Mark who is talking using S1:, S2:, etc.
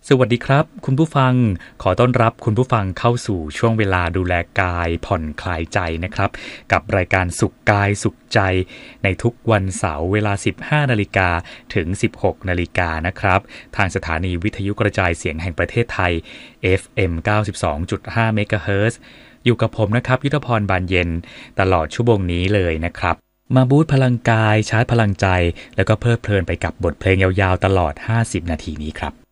S1: สวัสดีครับคุณผู้ฟังขอต้อนรับคุณผู้ฟังเข้าสู่ช่วงเวลาดูแลกายผ่อนคลายใจนะครับกับรายการสุขกายสุขใจในทุกวันเสาร์เวลา 15 นาฬิกาถึง 16 นาฬิกานะครับทางสถานีวิทยุกระจายเสียงแห่งประเทศไทย FM 92.5 เมกะเฮิรตซ์อยู่กับผมนะครับยุทธพรบานเย็นตลอดชั่วโมงนี้เลยนะครับมาบูสต์พลังกายชาร์จพลังใจแล้วก็เพลิดเพลินไปกับบทเพลงยาวๆตลอด50 นาทีนี้ครับ